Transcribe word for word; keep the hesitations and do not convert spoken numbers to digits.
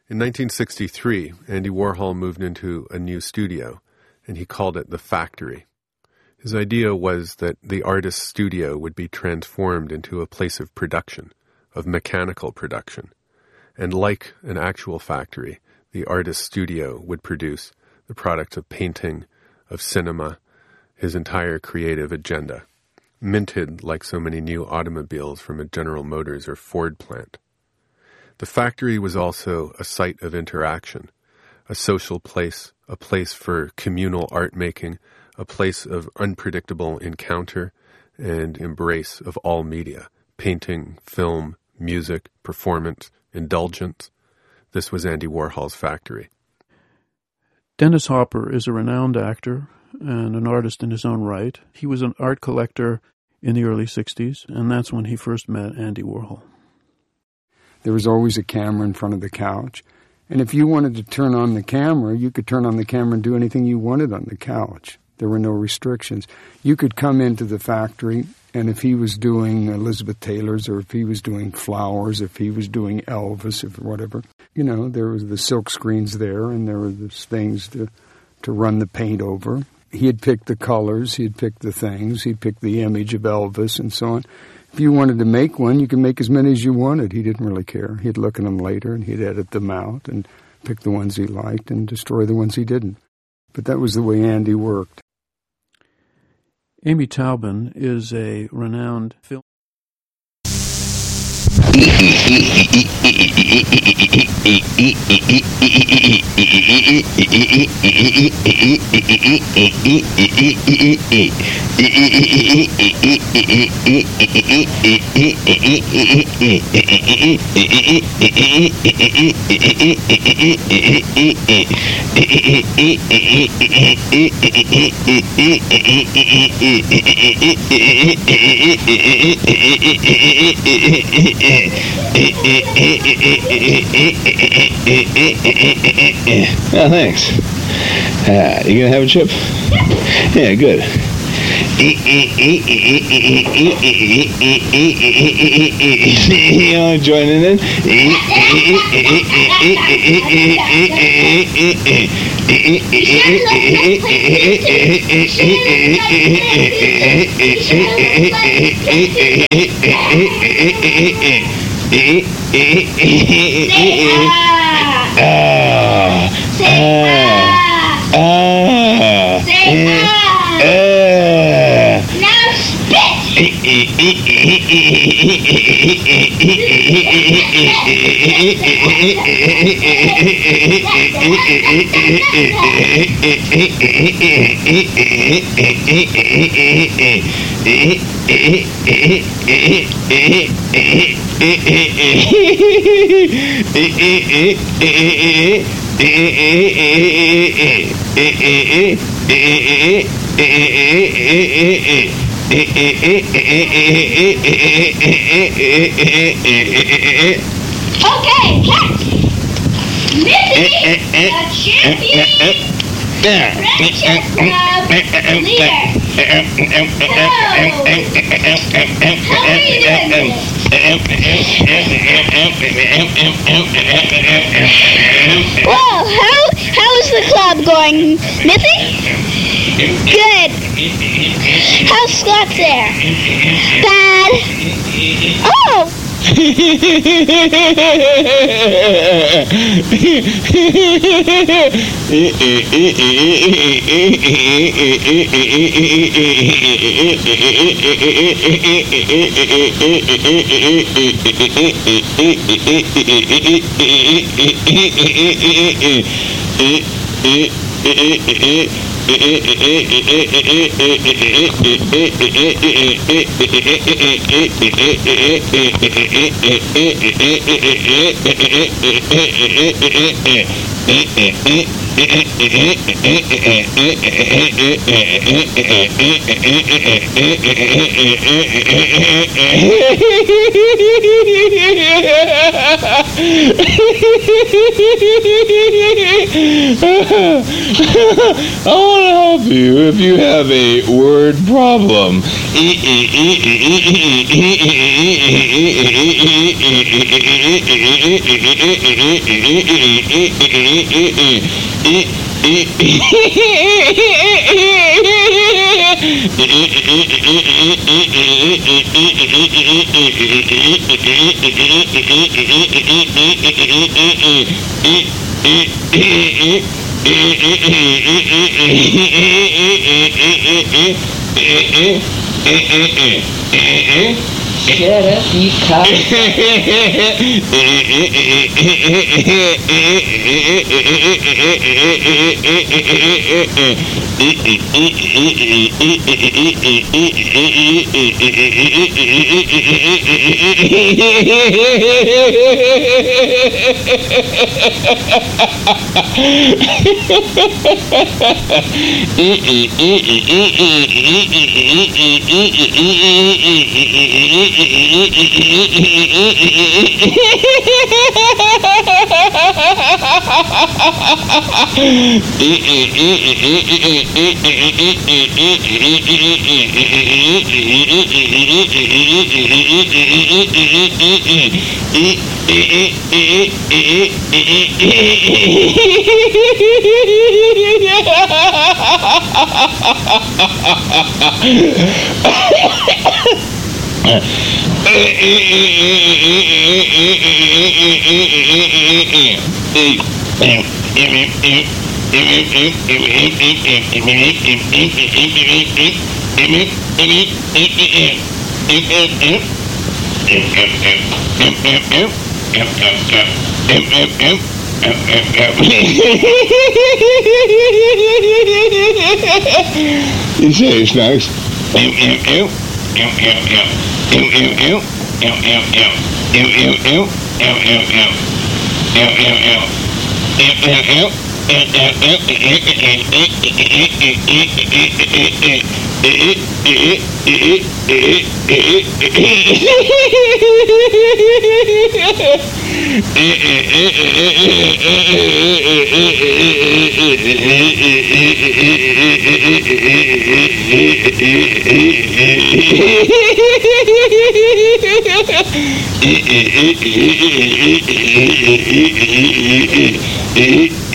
In nineteen sixty-three, Andy Warhol moved into a new studio, and he called it The Factory. His idea was that the artist's studio would be transformed into a place of production, of mechanical production. And like an actual factory, the artist's studio would produce the products of painting, of cinema, his entire creative agenda, minted like so many new automobiles from a General Motors or Ford plant. The factory was also a site of interaction, a social place, a place for communal art making, a place of unpredictable encounter and embrace of all media, painting, film, music, performance, indulgence. This was Andy Warhol's factory. Dennis Hopper is a renowned actor and an artist in his own right. He was an art collector in the early sixties, and that's when he first met Andy Warhol. There was always a camera in front of the couch, and if you wanted to turn on the camera, you could turn on the camera and do anything you wanted on the couch. There were no restrictions. You could come into the factory, and if he was doing Elizabeth Taylor's, or if he was doing Flowers, if he was doing Elvis, or whatever, you know, there was the silk screens there, and there were these things to, to run the paint over. He had picked the colors, he had picked the things, he'd picked the image of Elvis and so on. If you wanted to make one, you could make as many as you wanted. He didn't really care. He'd look at them later, and he'd edit them out and pick the ones he liked and destroy the ones he didn't. But that was the way Andy worked. Amy Taubin is a renowned film. Oh, thanks. Uh, you gonna have a chip? Yeah, good. You want to join in? Ah, ah, ah, ah. Now spit! Okay, catch! Missy, the champion! Friendship Club leader! Whoa, how, how's the club going, Missy? Good. How's Scott there? Bad. Oh! I want to help you if you have a word problem. Shut up, you cock. You say, Snacks.